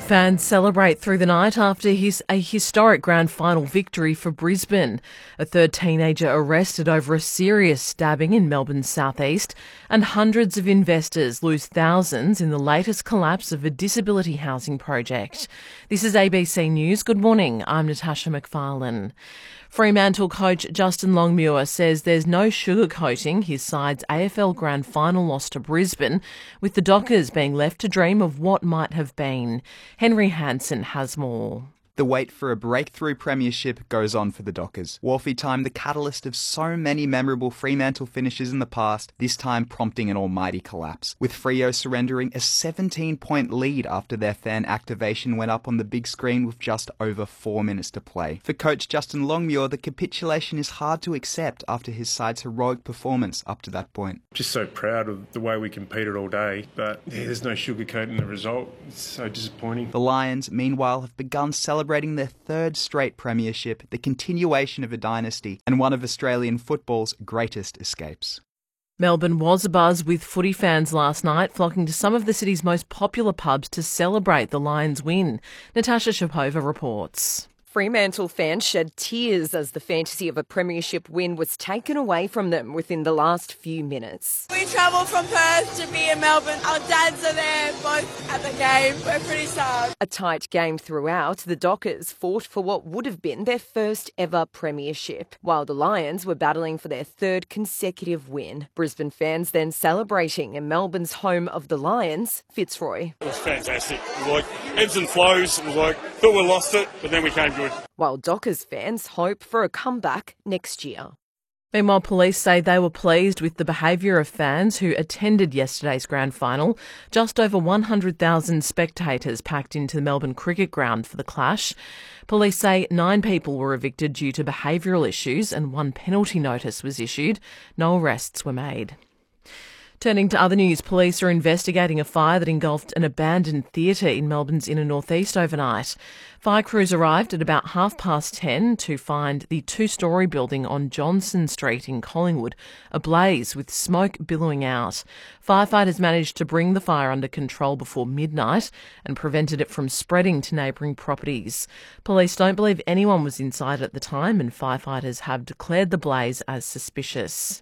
Fans celebrate through the night after a historic grand final victory for Brisbane. A third teenager arrested over a serious stabbing in Melbourne's southeast, and hundreds of investors lose thousands in the latest collapse of a disability housing project. This is ABC News. Good morning. I'm Natasha McFarlane. Fremantle coach Justin Longmuir says there's no sugarcoating his side's AFL grand final loss to Brisbane, with the Dockers being left to dream of what might have been. Henry Hansen has more. The wait for a breakthrough premiership goes on for the Dockers. Wharfie time, the catalyst of so many memorable Fremantle finishes in the past, this time prompting an almighty collapse, with Freo surrendering a 17-point lead after their fan activation went up on the big screen with just over 4 minutes to play. For coach Justin Longmuir, the capitulation is hard to accept after his side's heroic performance up to that point. Just so proud of the way we competed all day, but there's no sugarcoating the result. It's so disappointing. The Lions, meanwhile, have begun celebrating their third straight premiership, the continuation of a dynasty, and one of Australian football's greatest escapes. Melbourne was abuzz with footy fans last night, flocking to some of the city's most popular pubs to celebrate the Lions' win. Natasha Shapova reports. Fremantle fans shed tears as the fantasy of a premiership win was taken away from them within the last few minutes. We travelled from Perth to be in Melbourne. Our dads are there, both at the game. We're pretty sad. A tight game throughout, the Dockers fought for what would have been their first ever premiership, while the Lions were battling for their third consecutive win. Brisbane fans then celebrating in Melbourne's home of the Lions, Fitzroy. It was fantastic. It was like ebbs and flows. It was like, thought we lost it, but then we came good. While Dockers fans hope for a comeback next year. Meanwhile, police say they were pleased with the behaviour of fans who attended yesterday's grand final. Just over 100,000 spectators packed into the Melbourne Cricket Ground for the clash. Police say 9 people were evicted due to behavioural issues and 1 penalty notice was issued. No arrests were made. Turning to other news, police are investigating a fire that engulfed an abandoned theatre in Melbourne's inner northeast overnight. Fire crews arrived at about 10:30 to find the 2-storey building on Johnson Street in Collingwood ablaze with smoke billowing out. Firefighters managed to bring the fire under control before midnight and prevented it from spreading to neighbouring properties. Police don't believe anyone was inside at the time, and firefighters have declared the blaze as suspicious.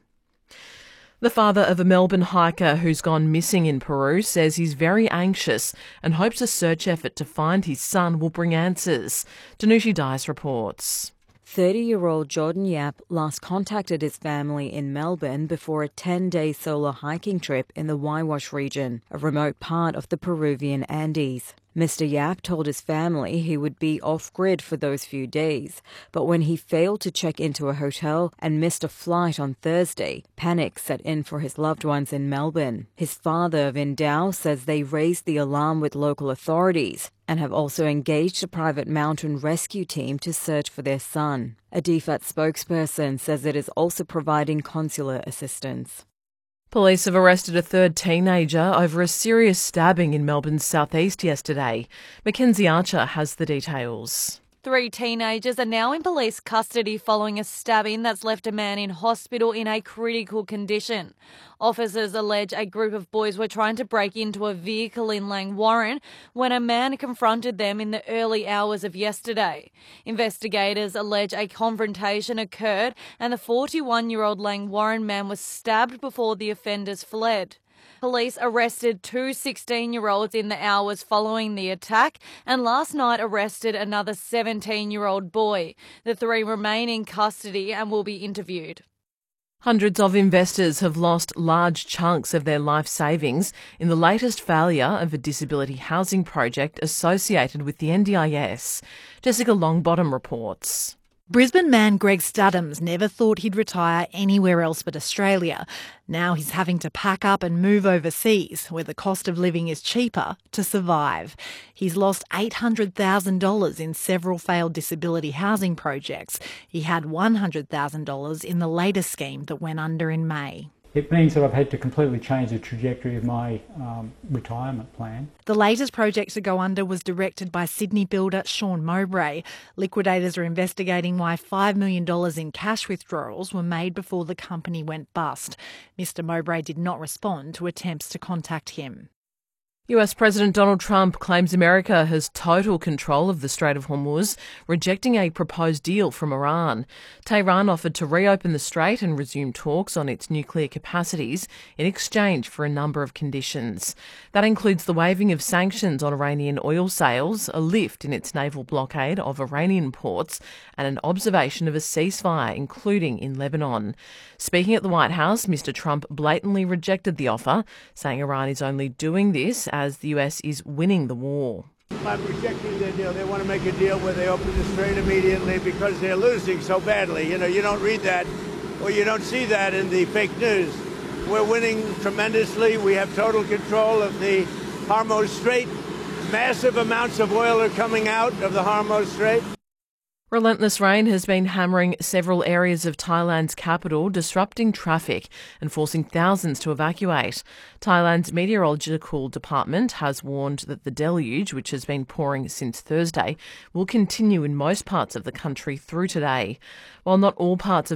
The father of a Melbourne hiker who's gone missing in Peru says he's very anxious and hopes a search effort to find his son will bring answers. Danushi Dice reports. 30-year-old Jordan Yap last contacted his family in Melbourne before a 10-day solo hiking trip in the Waiwash region, a remote part of the Peruvian Andes. Mr. Yap told his family he would be off-grid for those few days, but when he failed to check into a hotel and missed a flight on Thursday, panic set in for his loved ones in Melbourne. His father, Vindao, says they raised the alarm with local authorities and have also engaged a private mountain rescue team to search for their son. A DFAT spokesperson says it is also providing consular assistance. Police have arrested a third teenager over a serious stabbing in Melbourne's southeast yesterday. Mackenzie Archer has the details. 3 teenagers are now in police custody following a stabbing that's left a man in hospital in a critical condition. Officers allege a group of boys were trying to break into a vehicle in Langwarrin when a man confronted them in the early hours of yesterday. Investigators allege a confrontation occurred and the 41-year-old Langwarrin man was stabbed before the offenders fled. Police arrested 2 16-year-olds in the hours following the attack and last night arrested another 17-year-old boy. The 3 remain in custody and will be interviewed. Hundreds of investors have lost large chunks of their life savings in the latest failure of a disability housing project associated with the NDIS. Jessica Longbottom reports. Brisbane man Greg Studdams never thought he'd retire anywhere else but Australia. Now he's having to pack up and move overseas, where the cost of living is cheaper, to survive. He's lost $800,000 in several failed disability housing projects. He had $100,000 in the latest scheme that went under in May. It means that I've had to completely change the trajectory of my retirement plan. The latest project to go under was directed by Sydney builder Sean Mowbray. Liquidators are investigating why $5 million in cash withdrawals were made before the company went bust. Mr Mowbray did not respond to attempts to contact him. US President Donald Trump claims America has total control of the Strait of Hormuz, rejecting a proposed deal from Iran. Tehran offered to reopen the strait and resume talks on its nuclear capacities in exchange for a number of conditions. That includes the waiving of sanctions on Iranian oil sales, a lift in its naval blockade of Iranian ports, and an observation of a ceasefire, including in Lebanon. Speaking at the White House, Mr. Trump blatantly rejected the offer, saying Iran is only doing this as the US is winning the war. I'm rejecting their deal. They want to make a deal where they open the strait immediately because they're losing so badly. You don't read that or you don't see that in the fake news. We're winning tremendously. We have total control of the Hormuz Strait. Massive amounts of oil are coming out of the Hormuz Strait. Relentless rain has been hammering several areas of Thailand's capital, disrupting traffic and forcing thousands to evacuate. Thailand's meteorological department has warned that the deluge, which has been pouring since Thursday, will continue in most parts of the country through today. While not all parts of